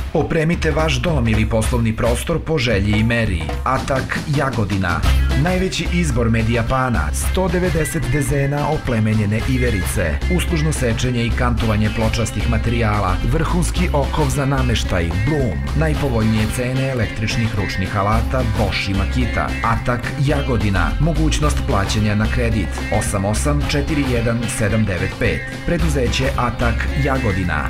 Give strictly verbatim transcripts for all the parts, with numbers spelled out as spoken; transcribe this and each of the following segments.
Opremite vaš dom ili poslovni prostor po želji i meri. Atak Jagodina. Najveći izbor Medijapana, sto devedeset dezena oplemenjene iverice, uslužno sečenje i kantovanje pločastih materijala, vrhunski okov za nameštaj Bloom, najpovoljnije cene električnih ručnih alata Bosch i Makita. Atak Jagodina. Mogućnost plaćanja na kredit osam osam četiri jedan sedam devet pet. Preduzeće Atak Jagodina.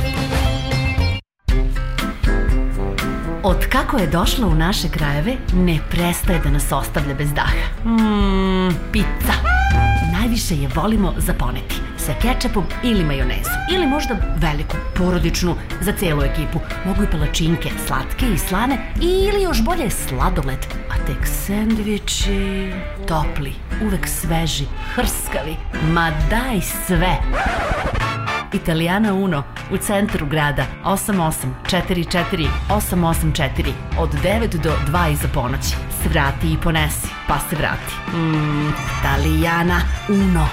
Od kako je došla u naše krajeve, ne prestaje da nas ostavlja bez daha. Mmm, pizza. Najviše je volimo zaponeti sa kečapom ili majonezom. Ili možda veliku, porodičnu, za cijelu ekipu. Mogu i palačinke, slatke i slane. Ili još bolje sladoled. A tek sendviči, topli, uvek sveži, hrskavi. Ma daj sve! Italijana Uno u centru grada osam osam četiri četiri osam osam četiri od devet do dva iza ponoći. Svrati i ponesi, pa se vrati. Mmm, Italijana Uno.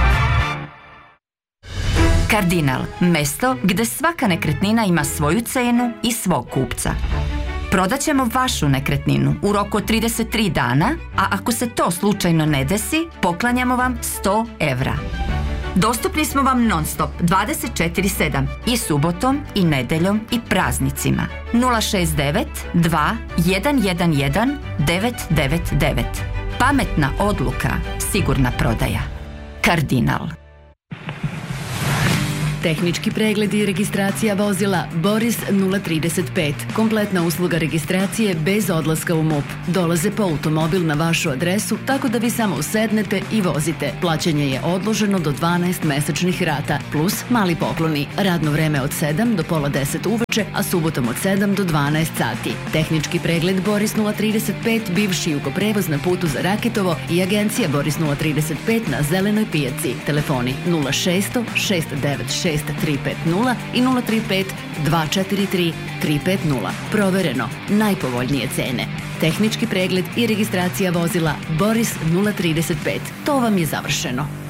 Kardinal, mesto gde svaka nekretnina ima svoju cenu i svog kupca. Prodaćemo vašu nekretninu u roku od trideset tri dana, a ako se to slučajno ne desi, poklanjamo vam sto evra. Dostupni smo vam non stop dvadeset četiri sedam i subotom i nedeljom i praznicima. nula šest devet dva jedan jedan jedan devet devet devet. Pametna odluka, sigurna prodaja. Kardinal. Tehnički pregled i registracija vozila Boris nula trideset pet. Kompletna usluga registracije bez odlaska u M U P. Dolaze po automobil na vašu adresu, tako da vi samo sednete i vozite. Plaćanje je odloženo do dvanaest mesečnih rata, plus mali pokloni. Radno vreme od sedam do pola deset uveče, a subotom od sedam do dvanaest sati. Tehnički pregled Boris nula trideset pet, bivši Jugoprevoz na putu za Rakitovo i agencija Boris nula trideset pet na Zelenoj pijaci. Telefoni nula šest šest devet šest tri pet nula i nula tri pet dva četiri tri tri pet nula. Provereno, najpovoljnije cene. Tehnički pregled i registracija vozila Boris nula trideset pet. To vam je završeno.